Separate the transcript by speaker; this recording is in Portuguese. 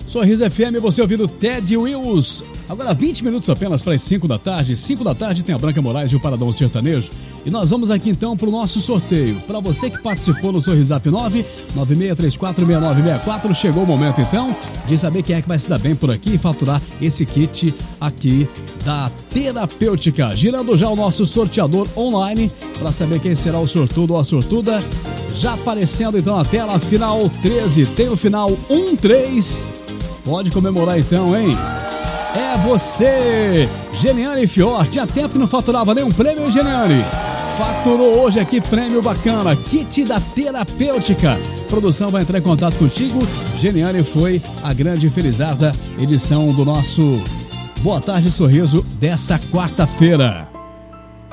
Speaker 1: Sorriso FM, você ouvindo Ted Wills. Agora 20 minutos apenas para as 5 da tarde. 5 da tarde tem a Branca Moraes e o Paradão Sertanejo. E nós vamos aqui então para o nosso sorteio. Para você que participou no Sorrisap 996346964, chegou o momento então de saber quem é que vai se dar bem por aqui e faturar esse kit aqui da Terapêutica. Girando já o nosso sorteador online para saber quem será o sortudo ou a sortuda. Já aparecendo então na tela, final 13, tem o final 13. Pode comemorar então, hein? É você, Geniane Fior. Tinha tempo que não faturava nenhum prêmio, hein, Geniane? Faturou hoje aqui prêmio bacana, kit da Terapêutica. A produção vai entrar em contato contigo. Geniane foi a grande felizarda edição do nosso Boa Tarde Sorriso dessa quarta-feira.